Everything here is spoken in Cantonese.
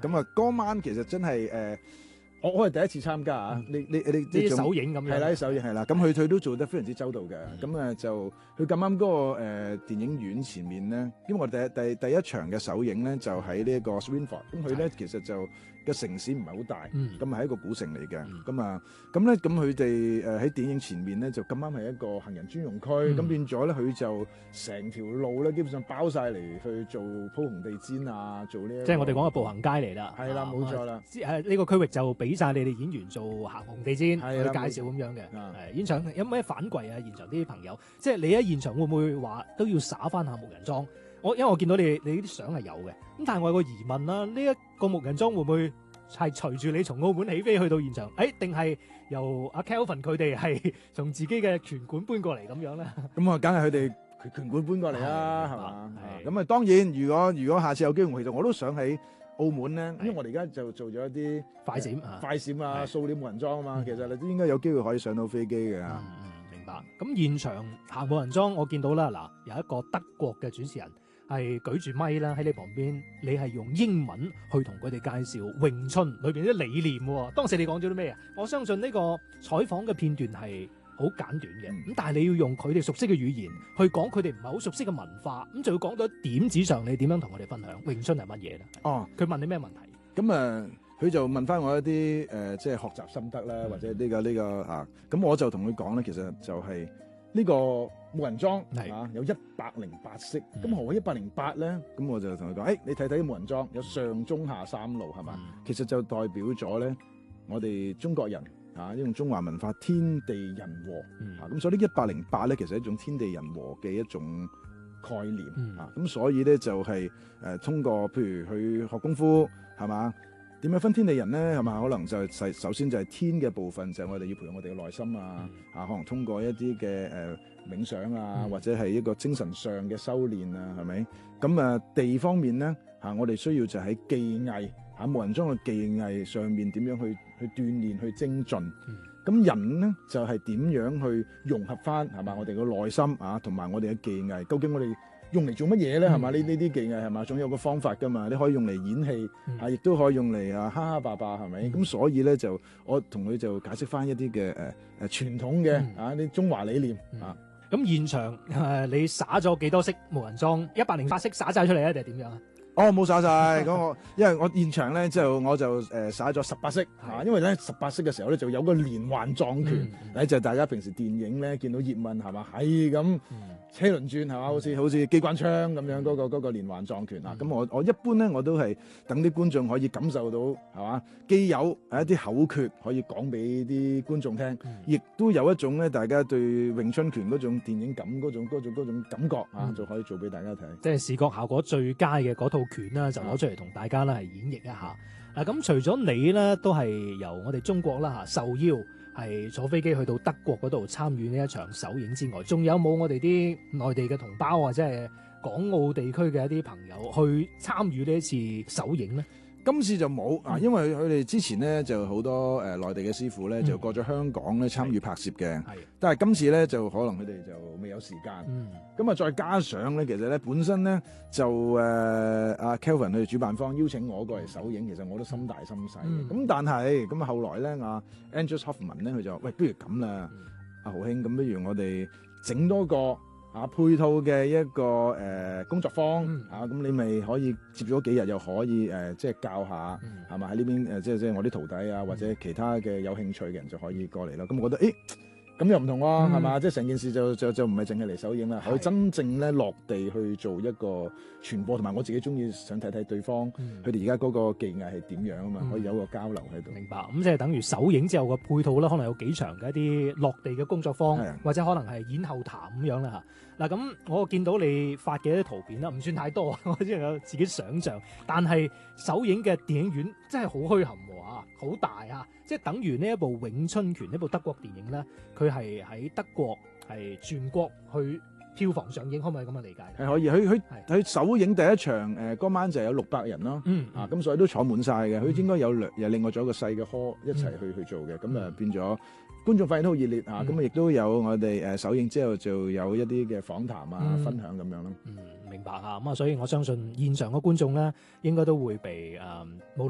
咁啊嗰晚其實真係我係第一次參加啊！你啲首映咁樣係啦，啲首映係啦，咁佢都做得非常之周到嘅。咁就佢咁啱嗰個電影院前面咧，因為我哋第一場嘅首映咧就喺呢一個 Swinford， 咁佢咧其實就個城市唔係好大，咁係一個古城嚟嘅。咁咧佢哋喺電影前面咧就咁啱係一個行人專用區，咁變咗咧佢就成條路咧基本上包晒嚟去做鋪紅地氈啊，做呢即係我哋講嘅步行街嚟啦。 係啦，冇錯啦。 呢個區域就俾晒你哋演員做行紅地氈去介紹咁樣嘅。係現場有咩反饋啊？現場啲朋友，即係你喺現場會唔會話都要灑翻下木人樁？因為我見到你啲相係有嘅，咁但係我有個疑問啦，呢一個木人樁會唔會係隨住你從澳門起飛去到現場？定係由阿 Kelvin 佢哋係從自己嘅拳館搬過嚟咁樣咧？ 咁啊，梗係佢哋拳館搬過嚟啦，係嘛？咁啊，當然如果下次有機會，其實我都想喺澳門咧，因為我哋而家就做咗一啲快閃啊、掃料木人樁啊嘛，其實你都應該有機會可以上到飛機嘅。 明白。咁現場行木人樁，我見到啦，嗱有一個德國嘅主持人係舉住咪啦喺你旁邊，你係用英文去同佢哋介紹詠春裏邊啲理念喎。當時你講咗啲咩啊？我相信呢個採訪嘅片段係好簡短嘅，咁但係你要用佢哋熟悉嘅語言去講佢哋唔係好熟悉嘅文化，咁就要講到點子上，你點樣同我哋分享詠春係乜嘢咧？佢問你咩問題？ 咁佢就問翻我一啲即係學習心得啦，或者呢個咁我就同佢講咧，其實就係呢個木人樁有108式，咁何謂108咧？咁我就同佢講，你睇睇啲木人樁有上中下三路係嘛？其實就代表咗咧，我哋中國人呢種中華文化天地人和咁所以呢108咧，其實係一種天地人和嘅一種概念咁所以咧就係通過譬如去學功夫係嘛？點樣分天地人咧？係嘛？可能就係首先就係天嘅部分，就係我哋要培養我哋嘅內心可能通過一啲嘅冥想或者係一個精神上嘅修練係咪？咁地方面咧我哋需要就喺技藝木人樁嘅技藝上面點樣去鍛鍊去精進。咁人咧就係點樣去融合翻係嘛？我哋嘅內心同埋我哋嘅技藝，究竟我哋用嚟做乜嘢咧？係嘛？呢啲技藝係嘛？總有個方法噶嘛？你可以用嚟演戲亦都可以用嚟哈哈霸霸係咪？咁所以咧就我同佢就解釋翻一啲嘅傳統嘅啲中華理念咁現場你灑咗幾多式木人樁？108式灑晒出嚟啊？定係點樣啊？ 冇灑晒，因為我現場咧我就灑咗18式因為咧18式嘅時候咧就有個連環撞拳，就大家平時電影咧見到葉問係嘛係咁車輪轉係嘛，好似機關槍咁樣嗰個連環撞拳咁我一般咧我都係等啲觀眾可以感受到係嘛，既有一啲口訣可以講俾啲觀眾聽，亦都有一種咧大家對詠春拳嗰種電影感嗰種感覺就可以做俾大家睇， 即係視覺效果最佳嘅嗰套拳啦，就攞出嚟同大家啦係演繹一下。咁除咗你咧，都係由我哋中國啦受邀係坐飛機去到德國嗰度參與呢一場首映之外，仲有冇我哋啲內地嘅同胞或者係港澳地區嘅一啲朋友去參與呢一次首映咧？ 今次就冇因為佢哋之前咧就好多內地嘅師傅咧就過咗香港咧參與拍攝嘅，但係今次咧就可能佢哋就未有時間。咁再加上咧，其實咧本身咧就阿 Kelvin 佢哋主辦方邀請我過嚟首映，其實我都心大心細。咁但係咁後來咧Andreas Hoffmann 咧佢就喂，不如咁啦，阿豪兄，咁不如我哋整多個配套嘅一個工作坊咁你咪可以接咗幾日，又可以即係教下係嘛，喺呢邊即係我啲徒弟或者其他嘅有興趣嘅人就可以過嚟啦。咁我覺得咁又唔同喎係嘛，即係成件事就唔係淨係嚟首映啦，可以真正咧落地去做一個傳播，同埋我自己中意想睇睇對方佢哋而家嗰個技藝係點樣啊嘛，可以有個交流喺度。 明白，咁即係等於首映之後個配套啦，可能有幾場嘅一啲落地嘅工作坊，或者可能係演後談咁樣啦嚇。嗱咁我見到你發嘅啲圖片啦，唔算太多，我只能夠自己想像。但係首映嘅電影院真係好墟冚喎，好大啊！即係等於呢一部詠春拳呢部德國電影咧，佢係喺德國係全國去票房上映，可唔可以咁樣理解？ 係可以，佢首映第一場嗰晚就有600人咯，咁所以都坐滿晒嘅。佢應該有另外咗一個細嘅 hall 一齊去做嘅，咁變咗觀眾反應都好熱烈咁亦都有我哋首映之後就有一啲嘅訪談分享咁樣咯。 明白咁所以我相信現場嘅觀眾咧，應該都會被無論